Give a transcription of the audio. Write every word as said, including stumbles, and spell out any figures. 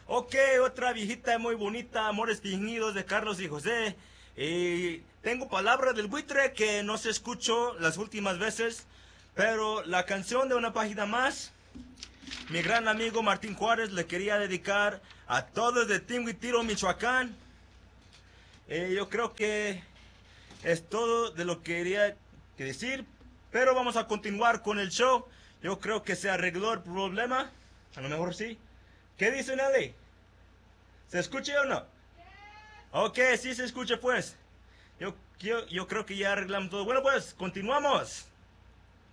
Ok, otra viejita muy bonita, Amores Fingidos de Carlos y José. Y tengo palabra del buitre que no se escuchó las últimas veces, pero la canción de Una Página Más, mi gran amigo Martín Juárez le quería dedicar a todos de Tinguitiro, Michoacán. Eh, yo creo que es todo de lo que quería que decir, pero vamos a continuar con el show. Yo creo que se arregló el problema, a lo mejor sí. ¿Qué dice Nelly? ¿Se escucha o no? Ok, sí se escucha pues. Yo, yo, yo creo que ya arreglamos todo. Bueno pues, continuamos.